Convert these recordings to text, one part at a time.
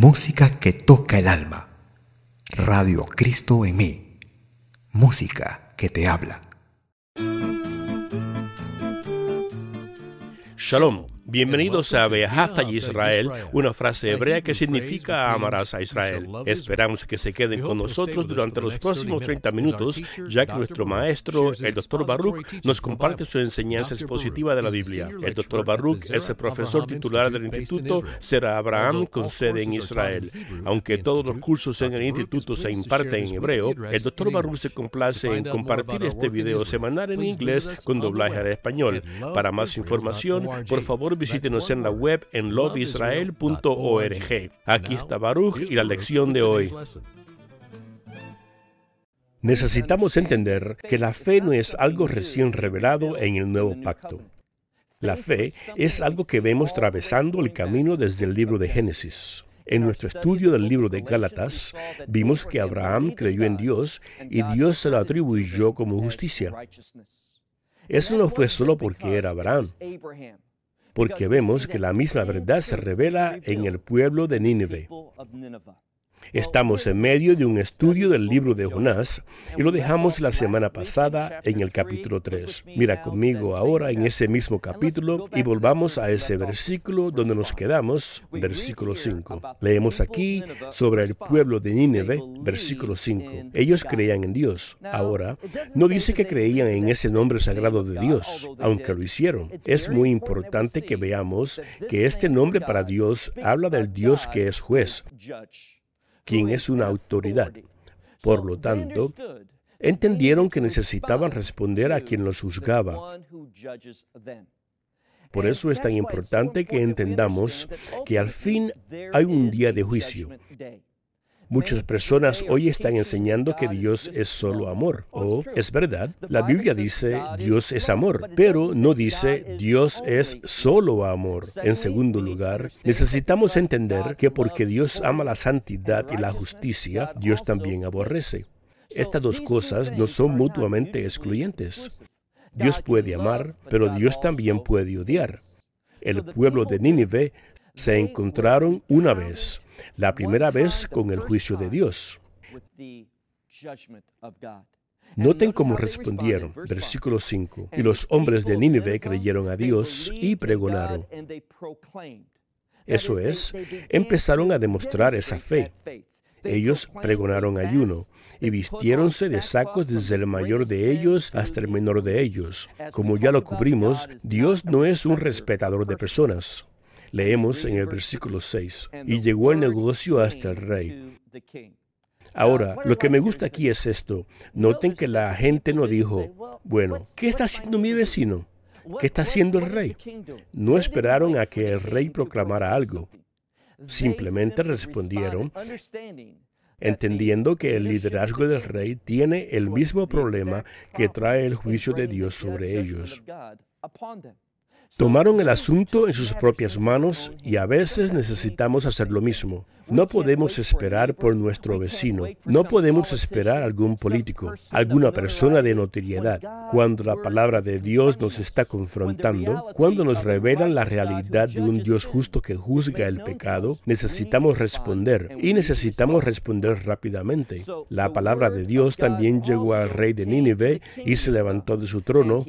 Música que toca el alma. Radio Cristo en mí. Música que te habla. Shalom. Bienvenidos a Be'ahavta Israel, una frase hebrea que significa amarás a Israel. Esperamos que se queden con nosotros durante los próximos 30 minutos, ya que nuestro maestro, el Dr. Baruch, nos comparte su enseñanza expositiva de la Biblia. El Dr. Baruch es el profesor titular del Instituto Será Abraham con sede en Israel. Aunque todos los cursos en el instituto se imparten en hebreo, el Dr. Baruch se complace en compartir este video semanal en inglés con doblaje al español. Para más información, por favor, visítenos en la web en loveisrael.org. Aquí está Baruch y la lección de hoy. Necesitamos entender que la fe no es algo recién revelado en el Nuevo Pacto. La fe es algo que vemos atravesando el camino desde el libro de Génesis. En nuestro estudio del libro de Gálatas, vimos que Abraham creyó en Dios y Dios se lo atribuyó como justicia. Eso no fue solo porque era Abraham, porque vemos que la misma verdad se revela en el pueblo de Nínive. Estamos en medio de un estudio del libro de Jonás y lo dejamos la semana pasada en el capítulo 3. Mira conmigo ahora en ese mismo capítulo y volvamos a ese versículo donde nos quedamos, versículo 5. Leemos aquí sobre el pueblo de Nínive, versículo 5. Ellos creían en Dios. Ahora, no dice que creían en ese nombre sagrado de Dios, aunque lo hicieron. Es muy importante que veamos que este nombre para Dios habla del Dios que es juez, quien es una autoridad. Por lo tanto, entendieron que necesitaban responder a quien los juzgaba. Por eso es tan importante que entendamos que al fin hay un día de juicio. Muchas personas hoy están enseñando que Dios es solo amor. Es verdad, la Biblia dice Dios es amor, pero no dice Dios es solo amor. En segundo lugar, necesitamos entender que porque Dios ama la santidad y la justicia, Dios también aborrece. Estas dos cosas no son mutuamente excluyentes. Dios puede amar, pero Dios también puede odiar. El pueblo de Nínive se encontraron una vez. La primera vez con el juicio de Dios. Noten cómo respondieron, versículo 5. Y los hombres de Nínive creyeron a Dios y pregonaron. Eso es, empezaron a demostrar esa fe. Ellos pregonaron ayuno y vistiéronse de sacos desde el mayor de ellos hasta el menor de ellos. Como ya lo cubrimos, Dios no es un respetador de personas. Leemos en el versículo 6, y llegó el negocio hasta el rey. Ahora, lo que me gusta aquí es esto. Noten que la gente no dijo, bueno, ¿qué está haciendo mi vecino? ¿Qué está haciendo el rey? No esperaron a que el rey proclamara algo. Simplemente respondieron, entendiendo que el liderazgo del rey tiene el mismo problema que trae el juicio de Dios sobre ellos. Tomaron el asunto en sus propias manos y a veces necesitamos hacer lo mismo. No podemos esperar por nuestro vecino, no podemos esperar a algún político, alguna persona de notoriedad. Cuando la palabra de Dios nos está confrontando, cuando nos revelan la realidad de un Dios justo que juzga el pecado, necesitamos responder y necesitamos responder rápidamente. La palabra de Dios también llegó al rey de Nínive y se levantó de su trono.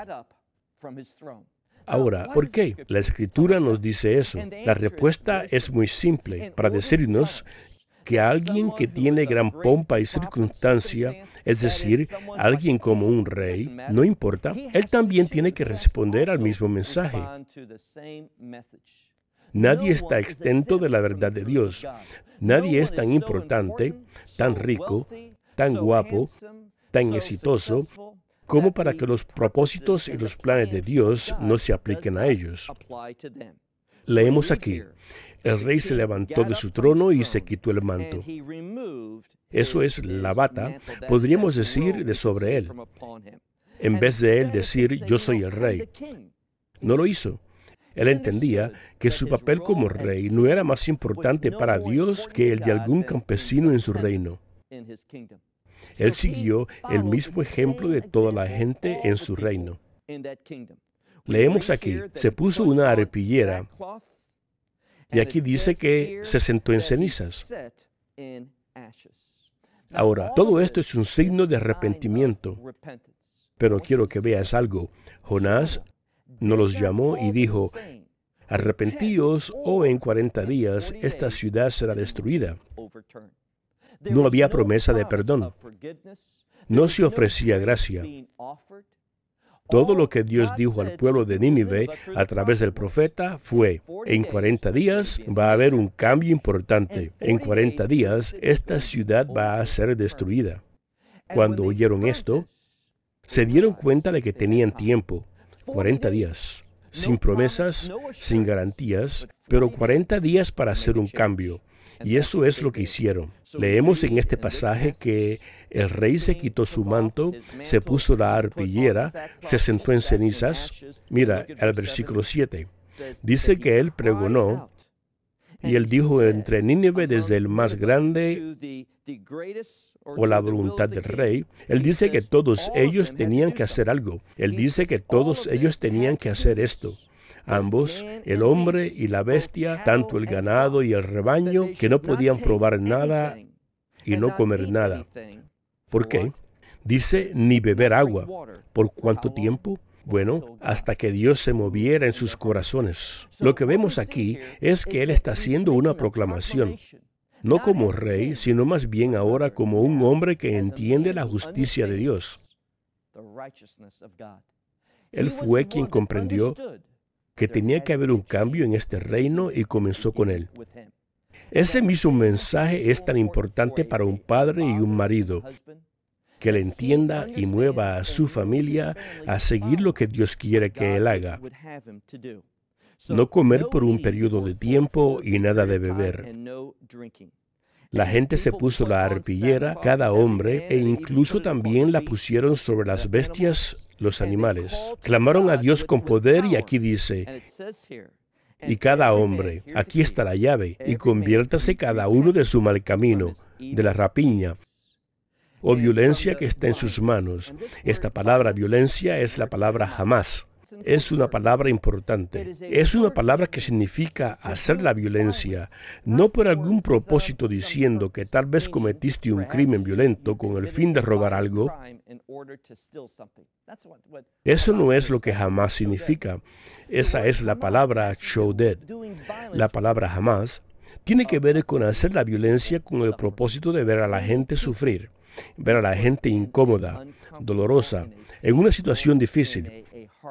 Ahora, ¿por qué? La Escritura nos dice eso. La respuesta es muy simple, para decirnos que alguien que tiene gran pompa y circunstancia, es decir, alguien como un rey, no importa, él también tiene que responder al mismo mensaje. Nadie está exento de la verdad de Dios. Nadie es tan importante, tan rico, tan guapo, tan exitoso, como para que los propósitos y los planes de Dios no se apliquen a ellos. Leemos aquí, el rey se levantó de su trono y se quitó el manto. Eso es la bata, podríamos decir, de sobre él. En vez de él decir, yo soy el rey. No lo hizo. Él entendía que su papel como rey no era más importante para Dios que el de algún campesino en su reino. Él siguió el mismo ejemplo de toda la gente en su reino. Leemos aquí, se puso una arpillera Y aquí dice que se sentó en cenizas. Ahora, todo esto es un signo de arrepentimiento. Pero quiero que veas algo. Jonás no los llamó y dijo, arrepentíos o en 40 días esta ciudad será destruida. No había promesa de perdón. No se ofrecía gracia. Todo lo que Dios dijo al pueblo de Nínive a través del profeta fue, en 40 días va a haber un cambio importante. En 40 días esta ciudad va a ser destruida. Cuando oyeron esto, se dieron cuenta de que tenían tiempo, 40 días, sin promesas, sin garantías, pero 40 días para hacer un cambio. Y eso es lo que hicieron. Leemos en este pasaje que el rey se quitó su manto, se puso la arpillera, se sentó en cenizas. Mira, el versículo 7. Dice que él pregonó, y él dijo entre Nínive desde el más grande o la voluntad del rey. Él dice que todos ellos tenían que hacer algo. Él dice que todos ellos tenían que hacer esto. Ambos, el hombre y la bestia, tanto el ganado y el rebaño, que no podían probar nada y no comer nada. ¿Por qué? Dice, ni beber agua. ¿Por cuánto tiempo? Bueno, hasta que Dios se moviera en sus corazones. Lo que vemos aquí es que Él está haciendo una proclamación. No como rey, sino más bien ahora como un hombre que entiende la justicia de Dios. Él fue quien comprendió que tenía que haber un cambio en este reino y comenzó con él. Ese mismo mensaje es tan importante para un padre y un marido, que le entienda y mueva a su familia a seguir lo que Dios quiere que él haga. No comer por un periodo de tiempo y nada de beber. La gente se puso la arpillera, cada hombre, e incluso también la pusieron sobre las bestias, los animales. Clamaron a Dios con poder y aquí dice, y cada hombre, aquí está la llave, y conviértase cada uno de su mal camino, de la rapiña o violencia que está en sus manos. Esta palabra violencia es la palabra jamás. Es una palabra importante. Es una palabra que significa hacer la violencia, no por algún propósito diciendo que tal vez cometiste un crimen violento con el fin de robar algo. Eso no es lo que jamás significa. Esa es la palabra shoded. La palabra jamás tiene que ver con hacer la violencia con el propósito de ver a la gente sufrir, ver a la gente incómoda, dolorosa, en una situación difícil.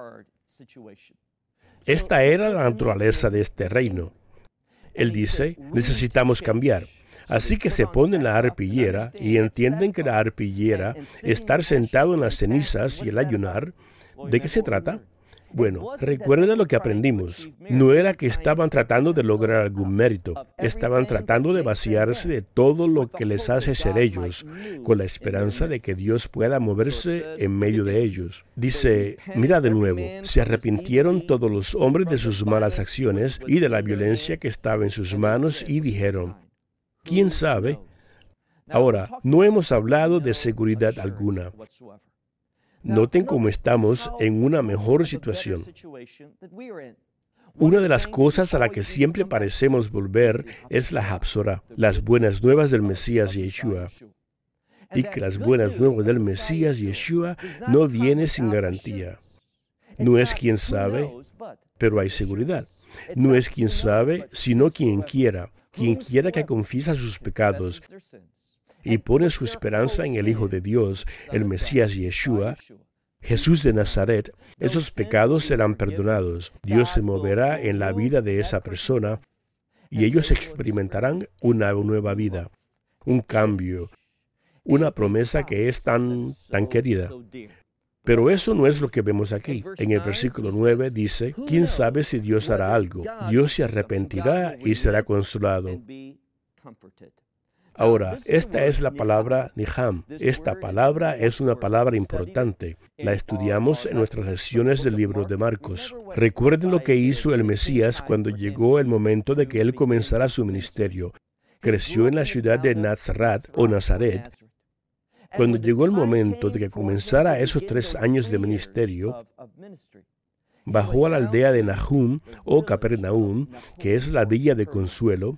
Esta era la naturaleza de este reino. Él dice, necesitamos cambiar. Así que se ponen la arpillera y entienden que la arpillera, estar sentado en las cenizas y el ayunar, ¿de qué se trata? Bueno, recuerda lo que aprendimos. No era que estaban tratando de lograr algún mérito. Estaban tratando de vaciarse de todo lo que les hace ser ellos, con la esperanza de que Dios pueda moverse en medio de ellos. Dice, mira de nuevo, se arrepintieron todos los hombres de sus malas acciones y de la violencia que estaba en sus manos y dijeron, ¿quién sabe? Ahora, no hemos hablado de seguridad alguna. Noten cómo estamos en una mejor situación. Una de las cosas a la que siempre parecemos volver es la Hafsorah, las buenas nuevas del Mesías Yeshua. Y que las buenas nuevas del Mesías Yeshua no vienen sin garantía. No es quien sabe, pero hay seguridad. No es quien sabe, sino quien quiera que confiesa sus pecados y pone su esperanza en el Hijo de Dios, el Mesías Yeshua, Jesús de Nazaret, esos pecados serán perdonados. Dios se moverá en la vida de esa persona y ellos experimentarán una nueva vida, un cambio, una promesa que es tan querida. Pero eso no es lo que vemos aquí. En el versículo 9 dice, ¿quién sabe si Dios hará algo? Dios se arrepentirá y será consolado. Ahora, esta es la palabra Niham. Esta palabra es una palabra importante. La estudiamos en nuestras lecciones del libro de Marcos. Recuerden lo que hizo el Mesías cuando llegó el momento de que él comenzara su ministerio. Creció en la ciudad de Nazaret o Nazaret. Cuando llegó el momento de que comenzara esos 3 años de ministerio, bajó a la aldea de Nahum o Capernaum, que es la villa de consuelo.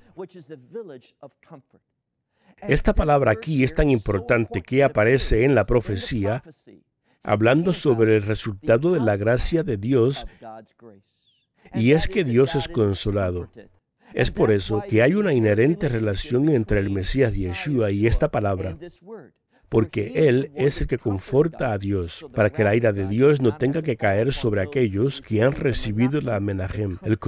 Esta palabra aquí es tan importante que aparece en la profecía, hablando sobre el resultado de la gracia de Dios, y es que Dios es consolado. Es por eso que hay una inherente relación entre el Mesías Yeshua y esta palabra, porque Él es el que conforta a Dios, para que la ira de Dios no tenga que caer sobre aquellos que han recibido la Menahem, el